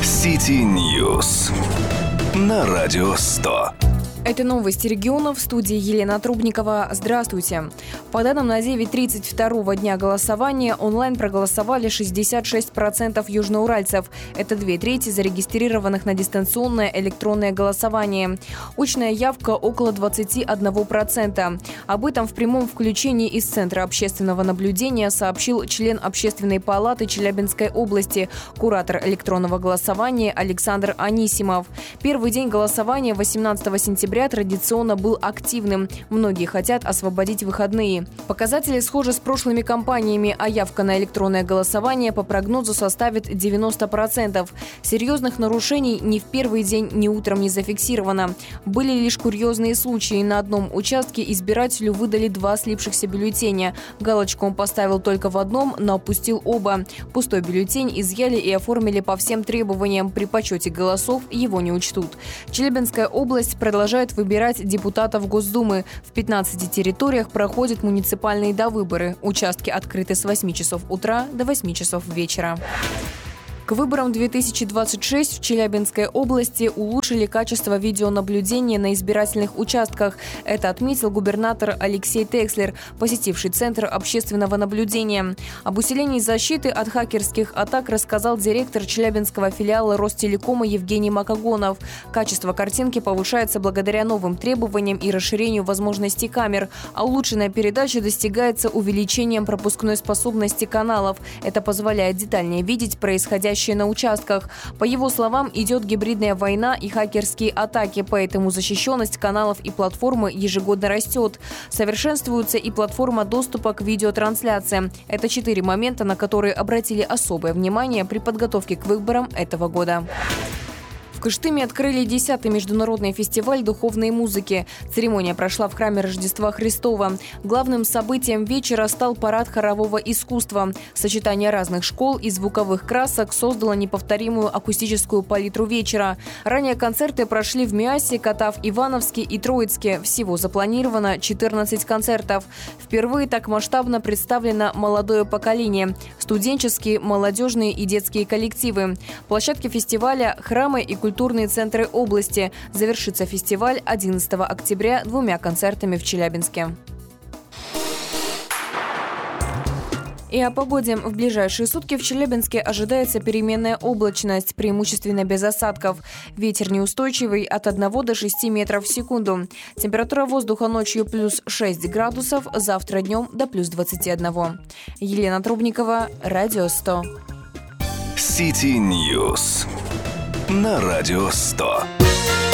City News на Радио 100. Это новости регионов. В студии Елена Трубникова. Здравствуйте. По данным на 9:30 второго дня голосования онлайн проголосовали 66% южноуральцев. Это 2/3 зарегистрированных на дистанционное электронное голосование. Очная явка около 21%. Об этом в прямом включении из Центра общественного наблюдения сообщил член Общественной палаты Челябинской области, куратор электронного голосования Александр Анисимов. Первый день голосования 18 сентября традиционно был активным. Многие хотят освободить выходные. Показатели схожи с прошлыми кампаниями, а явка на электронное голосование по прогнозу составит 90%. Серьезных нарушений ни в первый день, ни утром не зафиксировано. Были лишь курьезные случаи. На одном участке избирателю выдали 2 слипшихся бюллетеня. Галочку он поставил только в одном, но опустил оба. Пустой бюллетень изъяли и оформили по всем требованиям. При подсчете голосов его не учтут. Челябинская область продолжает выбирать депутатов Госдумы. В 15 территориях проходят муниципальные довыборы. Участки открыты с 8 часов утра до 8 часов вечера. К выборам 2026 в Челябинской области улучшили качество видеонаблюдения на избирательных участках. Это отметил губернатор Алексей Текслер, посетивший Центр общественного наблюдения. Об усилении защиты от хакерских атак рассказал директор Челябинского филиала Ростелекома Евгений Макогонов. Качество картинки повышается благодаря новым требованиям и расширению возможностей камер, а улучшенная передача достигается увеличением пропускной способности каналов. Это позволяет детальнее видеть происходящее на участках. По его словам, идет гибридная война и хакерские атаки, поэтому защищенность каналов и платформы ежегодно растет. Совершенствуется и платформа доступа к видеотрансляциям. Это 4 момента, на которые обратили особое внимание при подготовке к выборам этого года. В Кыштыме открыли 10-й международный фестиваль духовной музыки. Церемония прошла в храме Рождества Христова. Главным событием вечера стал парад хорового искусства. Сочетание разных школ и звуковых красок создало неповторимую акустическую палитру вечера. Ранее концерты прошли в Миасе, Катав-Ивановске и Троицке. Всего запланировано 14 концертов. Впервые так масштабно представлено молодое поколение. Студенческие, молодежные и детские коллективы. Площадки фестиваля, храмы и культурные центры области. Завершится фестиваль 11 октября 2 концертами в Челябинске. И о погоде. В ближайшие сутки в Челябинске ожидается переменная облачность, преимущественно без осадков. Ветер неустойчивый от 1 до 6 метров в секунду. Температура воздуха ночью плюс 6 градусов, завтра днем до плюс 21. Елена Трубникова, Радио 100. City News на Радио 100.